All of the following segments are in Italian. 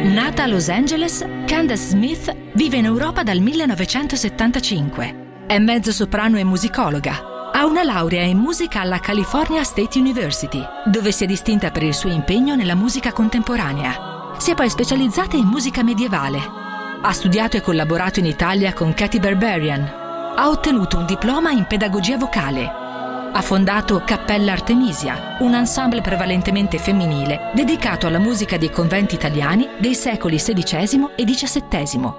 Nata a Los Angeles, Candace Smith vive in Europa dal 1975. È mezzosoprano e musicologa. Ha una laurea in musica alla California State University, dove si è distinta per il suo impegno nella musica contemporanea. Si è poi specializzata in musica medievale. Ha studiato e collaborato in Italia con Katy Berberian. Ha ottenuto un diploma in pedagogia vocale. Ha fondato Cappella Artemisia, un ensemble prevalentemente femminile dedicato alla musica dei conventi italiani dei secoli XVI e XVII.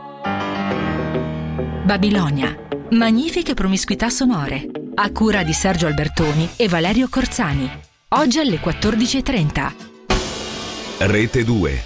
Babilonia, magnifiche promiscuità sonore, a cura di Sergio Albertoni e Valerio Corzani. Oggi alle 14:30. Rete 2.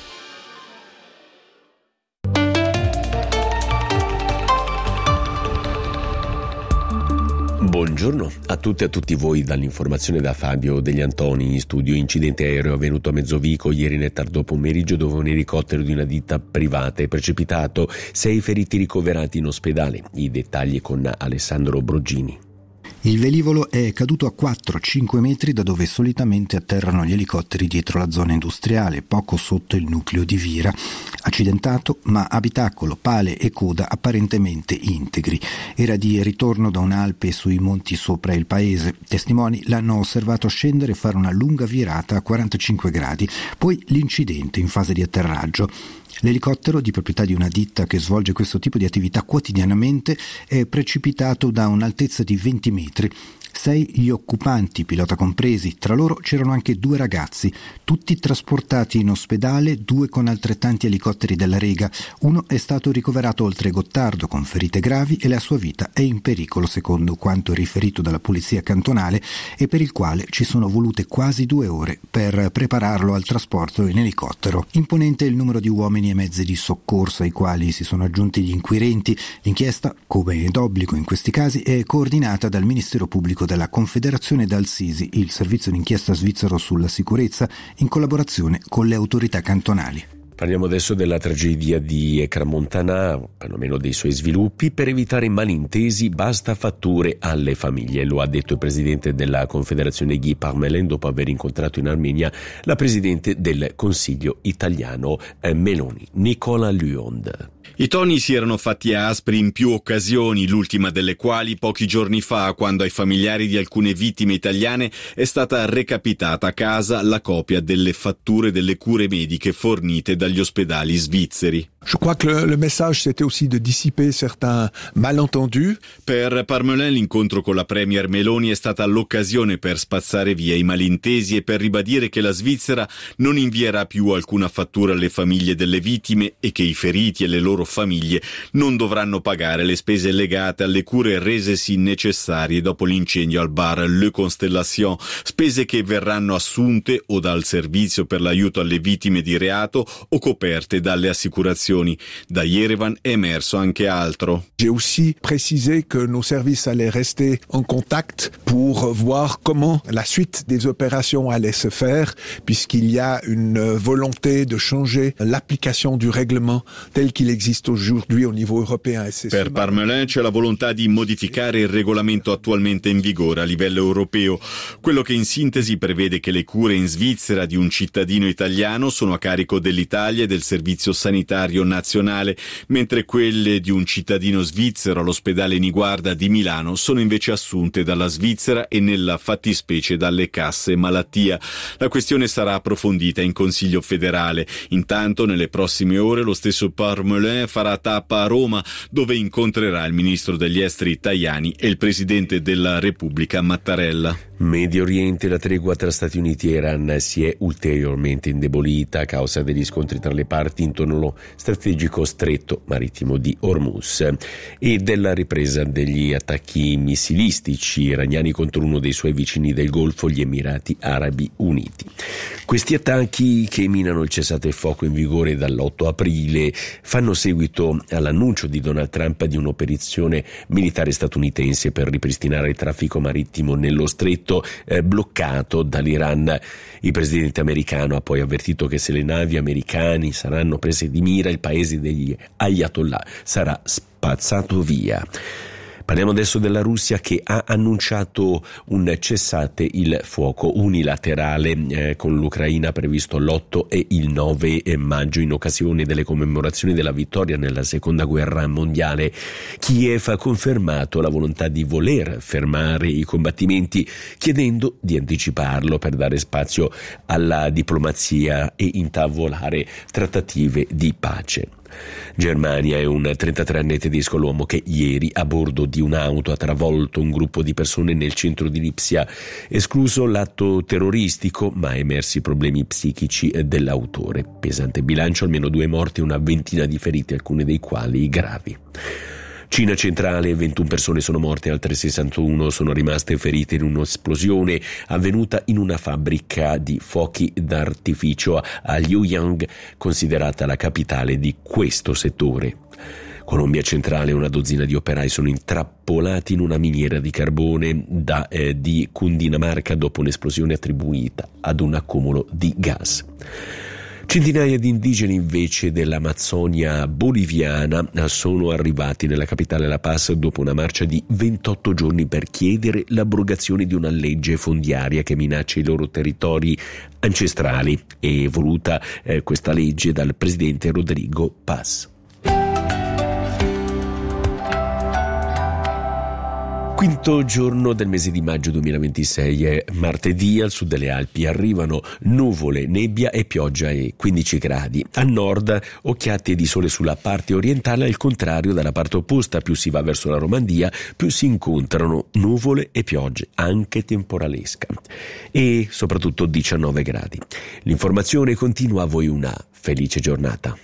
Buongiorno a tutte e a tutti voi dall'informazione da Fabio Degli Antoni in studio. Incidente aereo avvenuto a Mezzovico ieri nel tardo pomeriggio dove un elicottero di una ditta privata è precipitato. 6 feriti ricoverati in ospedale. I dettagli con Alessandro Broggini. Il velivolo è caduto a 4-5 metri da dove solitamente atterrano gli elicotteri dietro la zona industriale, poco sotto il nucleo di Vira. Accidentato, ma abitacolo, pale e coda apparentemente integri. Era di ritorno da un'Alpe sui monti sopra il paese. Testimoni l'hanno osservato scendere e fare una lunga virata a 45 gradi. Poi l'incidente in fase di atterraggio. L'elicottero, di proprietà di una ditta che svolge questo tipo di attività quotidianamente, è precipitato da un'altezza di 20 metri. 6 gli occupanti, pilota compresi, tra loro c'erano anche 2 ragazzi, tutti trasportati in ospedale, 2 con altrettanti elicotteri della Rega. Uno è stato ricoverato oltre Gottardo con ferite gravi e la sua vita è in pericolo, secondo quanto riferito dalla polizia cantonale, e per il quale ci sono volute quasi 2 ore per prepararlo al trasporto in elicottero. Imponente il numero di uomini e mezzi di soccorso ai quali si sono aggiunti gli inquirenti. L'inchiesta, come è d'obbligo in questi casi, è coordinata dal Ministero Pubblico della Confederazione e dal SISI, il servizio d'inchiesta svizzero sulla sicurezza, in collaborazione con le autorità cantonali. Parliamo adesso della tragedia di Ecramontana, perlomeno dei suoi sviluppi. Per evitare malintesi basta fatture alle famiglie, lo ha detto il presidente della Confederazione Guy Parmelin dopo aver incontrato in Armenia la presidente del Consiglio italiano Meloni, Nicola Luond. I toni si erano fatti aspri in più occasioni, l'ultima delle quali pochi giorni fa, quando ai familiari di alcune vittime italiane è stata recapitata a casa la copia delle fatture delle cure mediche fornite dagli ospedali svizzeri. Je crois que le message c'était aussi de dissiper certains malentendus. Per Parmelin l'incontro con la premier Meloni è stata l'occasione per spazzare via i malintesi e per ribadire che la Svizzera non invierà più alcuna fattura alle famiglie delle vittime e che i feriti e le loro famiglie non dovranno pagare le spese legate alle cure resesi necessarie dopo l'incendio al bar Le Constellation, spese che verranno assunte o dal servizio per l'aiuto alle vittime di reato o coperte dalle assicurazioni. Da Yerevan è emerso anche altro. J'ai aussi précisé que nos services allaient rester en contact pour voir comment la suite des opérations allait se faire, puisqu'il y a une volonté de changer l'application du règlement tel qu'il existe aujourd'hui au niveau européen. Per Parmelin c'è la volontà di modificare il regolamento attualmente in vigore a livello europeo, quello che in sintesi prevede che le cure in Svizzera di un cittadino italiano sono a carico dell'Italia e del servizio sanitario nazionale, mentre quelle di un cittadino svizzero all'ospedale Niguarda di Milano sono invece assunte dalla Svizzera e nella fattispecie dalle casse malattia. La questione sarà approfondita in Consiglio federale. Intanto nelle prossime ore lo stesso Parmelin farà tappa a Roma, dove incontrerà il ministro degli esteri Tajani e il presidente della Repubblica Mattarella. Medio Oriente, la tregua tra Stati Uniti e Iran si è ulteriormente indebolita a causa degli scontri tra le parti intorno allo strategico stretto marittimo di Hormuz e della ripresa degli attacchi missilistici iraniani contro uno dei suoi vicini del Golfo, gli Emirati Arabi Uniti. Questi attacchi, che minano il cessate il fuoco in vigore dall'8 aprile, fanno seguito all'annuncio di Donald Trump di un'operazione militare statunitense per ripristinare il traffico marittimo nello stretto bloccato dall'Iran. Il presidente americano ha poi avvertito che se le navi americane saranno prese di mira, il paese degli Ayatollah sarà spazzato via. Parliamo adesso della Russia, che ha annunciato un cessate il fuoco unilaterale con l'Ucraina previsto l'8 e il 9 maggio in occasione delle commemorazioni della vittoria nella seconda guerra mondiale. Kiev ha confermato la volontà di voler fermare i combattimenti, chiedendo di anticiparlo per dare spazio alla diplomazia e intavolare trattative di pace. Germania è un 33enne tedesco l'uomo che ieri a bordo di un'auto ha travolto un gruppo di persone nel centro di Lipsia, escluso l'atto terroristico ma emersi problemi psichici dell'autore. Pesante bilancio, almeno 2 morti e una ventina di feriti, alcune dei quali gravi. Cina centrale, 21 persone sono morte, altre 61 sono rimaste ferite in un'esplosione avvenuta in una fabbrica di fuochi d'artificio a Luoyang, considerata la capitale di questo settore. Colombia centrale, una dozzina di operai sono intrappolati in una miniera di carbone di Cundinamarca dopo un'esplosione attribuita ad un accumulo di gas. Centinaia di indigeni invece dell'Amazzonia boliviana sono arrivati nella capitale La Paz dopo una marcia di 28 giorni per chiedere l'abrogazione di una legge fondiaria che minaccia i loro territori ancestrali, e voluta questa legge dal presidente Rodrigo Paz. Quinto giorno del mese di maggio 2026 è martedì. Al sud delle Alpi arrivano nuvole, nebbia e pioggia e 15 gradi. A nord occhiate di sole sulla parte orientale, al contrario dalla parte opposta, più si va verso la Romandia più si incontrano nuvole e piogge, anche temporalesca, e soprattutto 19 gradi. L'informazione continua, a voi una felice giornata.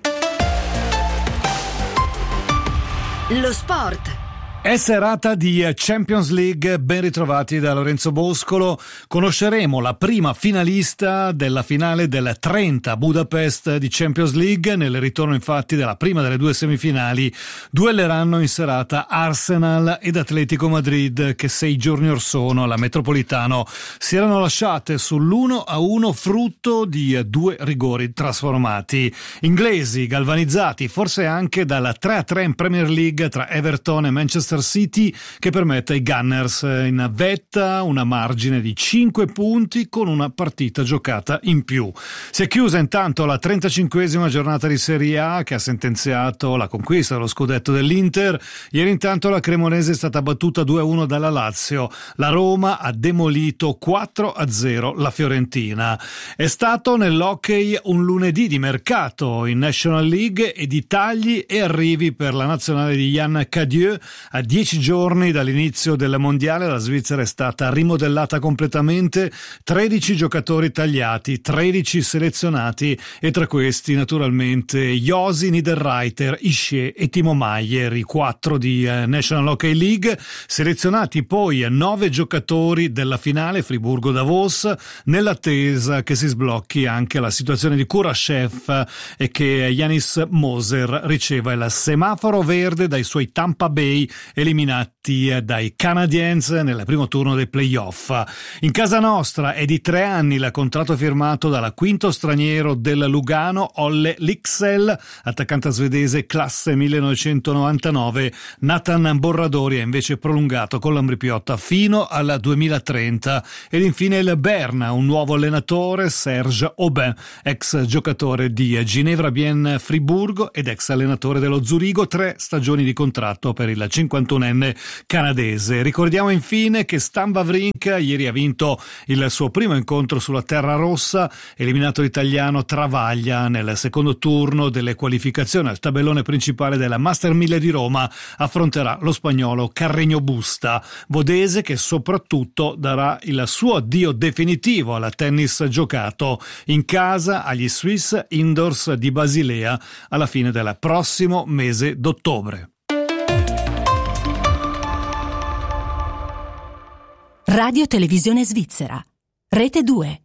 Lo sport. È serata di Champions League, ben ritrovati da Lorenzo Boscolo. Conosceremo la prima finalista della finale del 30 Budapest di Champions League. Nel ritorno infatti della prima delle 2 semifinali duelleranno in serata Arsenal ed Atletico Madrid, che 6 giorni or sono alla Metropolitano si erano lasciate sull'1-1 frutto di 2 rigori trasformati. Inglesi galvanizzati forse anche dal 3-3 in Premier League tra Everton e Manchester City, che permette ai Gunners in vetta una margine di 5 punti con una partita giocata in più. Si è chiusa intanto la 35esima giornata di Serie A, che ha sentenziato la conquista dello scudetto dell'Inter. Ieri intanto la cremonese è stata battuta 2-1 dalla Lazio. La Roma ha demolito 4-0 la Fiorentina. È stato nell'hockey un lunedì di mercato in National League e di tagli e arrivi per la nazionale di Yann Cadieux. A 10 giorni dall'inizio del mondiale la Svizzera è stata rimodellata completamente, 13 giocatori tagliati, 13 selezionati, e tra questi naturalmente Josi, Niederreiter, Ischier e Timo Maier, i 4 di National Hockey League. Selezionati poi 9 giocatori della finale Friburgo-Davos, nell'attesa che si sblocchi anche la situazione di Kurashev e che Yanis Moser riceva il semaforo verde dai suoi Tampa Bay, eliminati dai Canadiens nel primo turno dei playoff. In casa nostra è di 3 anni il contratto firmato dal quinto straniero del Lugano, Olle Lycksell, attaccante svedese classe 1999. Nathan Borradori è invece prolungato con l'Ambrì-Piotta fino al 2030. Ed infine il Berna, un nuovo allenatore, Serge Aubin, ex giocatore di Ginevra Bien Friburgo ed ex allenatore dello Zurigo, 3 stagioni di contratto per il 51enne canadese. Ricordiamo infine che Stan Wawrinka ieri ha vinto il suo primo incontro sulla terra rossa, eliminato l'italiano Travaglia nel secondo turno delle qualificazioni al tabellone principale della Master 1000 di Roma. Affronterà lo spagnolo Carreño Busta, vodese, che soprattutto darà il suo addio definitivo al tennis giocato in casa agli Swiss Indoors di Basilea alla fine del prossimo mese d'ottobre. Radio Televisione Svizzera, Rete 2.